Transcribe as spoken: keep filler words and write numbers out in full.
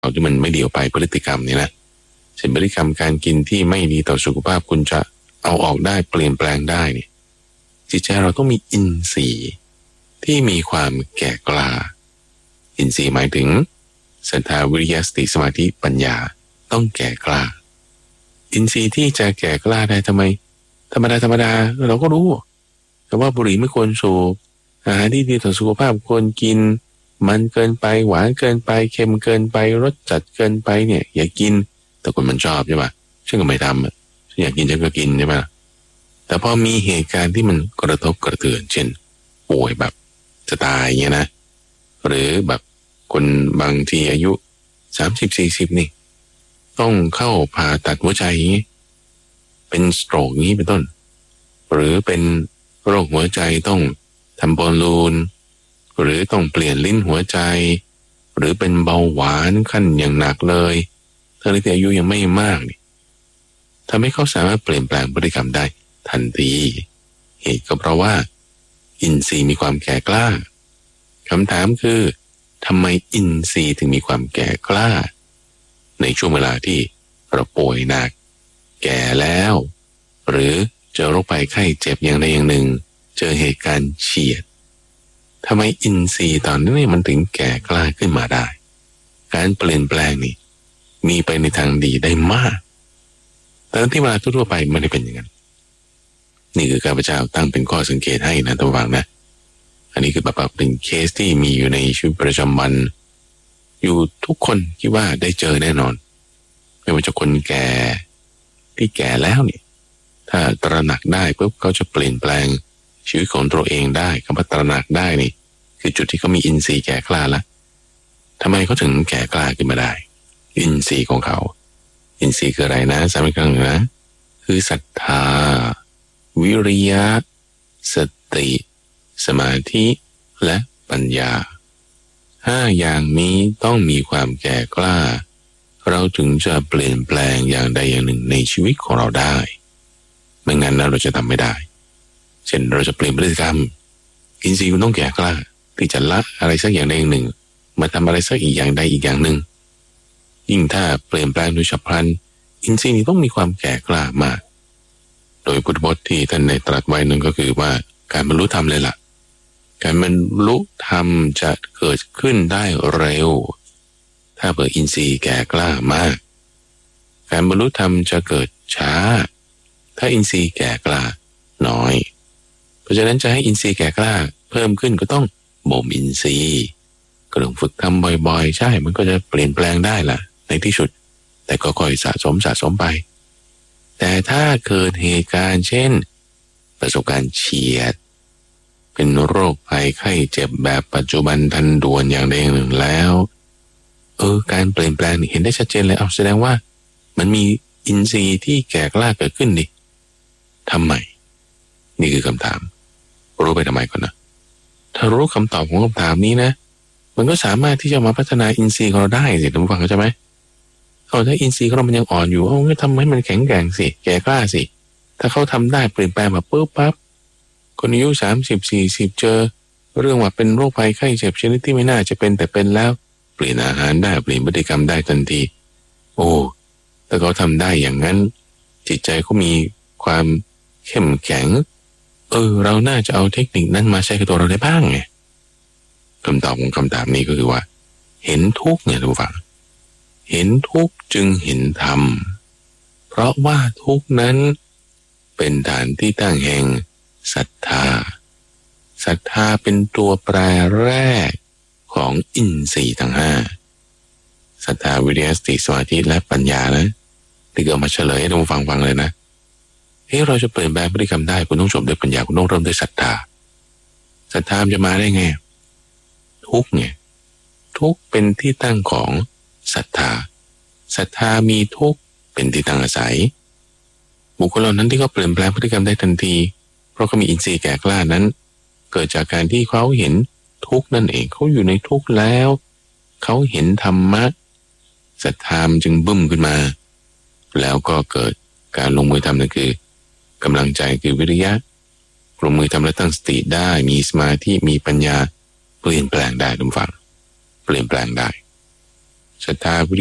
เอาที่มันไม่ดีออกไปพฤติกรรมนี่นะเช่นพฤติกรรมการกินที่ไม่ดีต่อสุขภาพคุณจะเอาออกได้เปลี่ยนแปลงได้นี่จิตใจเราต้องมีอินทรีย์ที่มีความแก่กล้าอินทรีย์หมายถึงศรัทธาวิริยะสติสมาธิปัญญาต้องแก่กล้าอินทรีย์ที่จะแก่กล้าได้ทำไมธรรมดาธรรมดาเราก็รู้แต่ว่าบุหรี่ไม่ควรสูบอาหารที่ดีต่อสุขภาพควรกินมันเกินไปหวานเกินไปเค็มเกินไปรสจัดเกินไปเนี่ยอย่ากินแต่คนมันชอบใช่ปะฉันก็ไม่ทำอ่ะฉันอยากกินฉันก็กินใช่ปะแต่พอมีเหตุการณ์ที่มันกระทบกระเทือนเช่นป่วยแบบจะตายเงี้ยนะหรือแบบคนบางทีอายุสามสิบสี่สิบนี่ต้องเข้าผ่าตัดหัวใจอย่างนี้เป็นสโตรกนี้เป็นต้นหรือเป็นโรคหัวใจต้องทำบอลลูนหรือต้องเปลี่ยนลิ้นหัวใจหรือเป็นเบาหวานขั้นอย่างหนักเลยทั้งที่อายุยังไม่มากนี่ทำให้เขาสามารถเปลี่ยนแปลงพฤติกรรมได้ทันทีเหตุก็เพราะว่าอินทรีย์มีความแก่กล้าคำถามคือทำไมอินทรีย์ถึงมีความแก่กล้าในช่วงเวลาที่เราป่วยหนักแก่แล้วหรือเจอโรคภัยไข้เจ็บอย่างใดอย่างหนึ่งเจอเหตุการณ์เฉียดทำไมอินทรีย์ตอนนี้มันถึงแก่กล้าขึ้นมาได้การเปลี่ยนแปลงนี่มีไปในทางดีได้มากแต่ที่เวลาทั่วไปไม่ได้เป็นอย่างนั้นนี่คือข้าพเจ้าตั้งเป็นข้อสังเกตให้นะท่านผู้ฟังนะอันนี้คือแบบเป็นเคสที่มีอยู่ในชีวิตประจำวันอยู่ทุกคนคิดว่าได้เจอแน่นอนไม่ว่าจะคนแก่ที่แก่แล้วเนี่ยถ้าตระหนักได้ปุ๊บเขาจะเปลี่ยนแปลงชีวิตของตัวเองได้คำว่าตระหนักได้นี่คือจุดที่เขามีอินทรีย์แก่กล้าแล้วทำไมเขาถึงแก่กล้าขึ้นมาได้อินทรีย์ของเขาอินทรีย์คืออะไรนะสามอีกครั้งนะคือศรัทธาวิริยะสติสมาธิและปัญญาห้าอย่างนี้ต้องมีความแก่กล้าเราถึงจะเปลี่ยนแปลงอย่างใดอย่างหนึ่งในชีวิตของเราได้ไม่งั้นเราจะทำไม่ได้เช่นเราจะเปลี่ยนพฤติกรรมอินทรีย์มันต้องแก่กล้าที่จะละอะไรสักอย่างใดอย่างหนึ่งมาทำอะไรสักอีกอย่างใดอีกอย่างหนึ่งยิ่งถ้าเปลี่ยนแปลงโดยฉับพลันอินทรีย์นี้ต้องมีความแก่กล้ามากโดยพุทธพจน์ที่ท่านได้ตรัสไว้นั่นก็คือว่าการบรรลุธรรมเลยล่ะการบรรลุธรรมจะเกิดขึ้นได้เร็วถ้าเปิดอินทรีย์แก่กล้ามากการบรรลุธรรมจะเกิดช้าถ้าอินทรีย์แก่กล้าน้อยเพราะฉะนั้นจะให้อินทรีย์แก่กล้าเพิ่มขึ้นก็ต้องบ่มอินทรีย์ก็ต้องฝึกทำบ่อยๆใช่มันก็จะเปลี่ยนแปลงได้ล่ะในที่สุดแต่ก็ค่อยสะสมสะสมไปแต่ถ้าเกิดเหตุการณ์เช่นประสบการณ์เฉียดเป็นโรคภัยไข้เจ็บแบบปัจจุบันทันด่วนอย่างใดอย่างหนึ่งแล้วเออการเปลี่ยนแปลงเห็นได้ชัดเจนเลยเอาแสดงว่ามันมีอินทรีย์ที่แก่กล้าเกิดขึ้นดิทำไมนี่คือคำถามรู้ไปทำไมก่อนนะถ้ารู้คำตอบของคำถามนี้นะมันก็สามารถที่จะมาพัฒนาอินทรีย์ของเราได้สิท่านผู้ฟังเข้าใจไหมเอาถ้าอินทรีย์ของเรามันยังอ่อนอยู่เอาก็ทำให้มันแข็งแกร่งสิแก่กล้าสิถ้าเขาทำได้เปลี่ยนแปลงแบบปุ๊บปั๊บคนอายุสามสิบสี่สิบเจอเรื่องว่าเป็นโรคภัยไข้เจ็บชนิดที่ไม่น่าจะเป็นแต่เป็นแล้วเปลี่ยนอาหารได้เปลี่ยนพฤติกรรมได้ทันทีโอ้ถ้าเขาทำได้อย่างนั้นจิตใจเขามีความเข้มแข็งเออเราน่าจะเอาเทคนิคนั้นมาใช้กับตัวเราได้บ้างไงคำตอบของคำถามนี้ก็คือว่าเห็นทุกข์เนี่ยทุกฝั่งเห็นทุกข์จึงเห็นธรรมเพราะว่าทุกข์นั้นเป็นฐานที่ตั้งแห่งศรัทธาศรัทธาเป็นตัวแปรแรกของอินทรีย์ทั้งห้าศรัทธาวิริยะสติสมาธิและปัญญานะที่เอามาเฉลยให้ทุกฟังฟังเลยนะเฮ้ยเราจะเปลี่ยนแปลงพฤติกรรมได้คุณต้องจบด้วยปัญญาคุณต้องเริ่มด้วยศรัทธาศรัทธาจะมาได้ไงทุกข์ไงทุกข์เป็นที่ตั้งของศรัทธาศรัทธามีทุกข์เป็นที่ตั้งอาศัยบุคคลเหล่านั้นที่เขาเปลี่ยนแปลงพฤติกรรมได้ทันทีเพราะเขามีอินทรีย์แก่กล้านั้นเกิดจากการที่เขาเห็นทุกข์นั่นเองเขาอยู่ในทุกข์แล้วเขาเห็นธรรมะศรัทธาจึงบึ้มขึ้นมาแล้วก็เกิดการลงมือทำนั่นคือกำลังใจคือวิริยะลงมือทำและตั้งสติได้มีสมาธิมีปัญญาเปลี่ยนแปลงได้ทุกฝั่งเปลี่ยนแปลงได้ศรัทธา